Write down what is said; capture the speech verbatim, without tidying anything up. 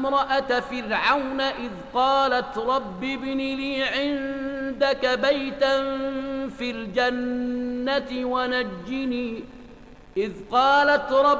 امرأة فرعون إذ قالت رب ابن لي عندك بيتا في الجنة ونجني إذ قالت رب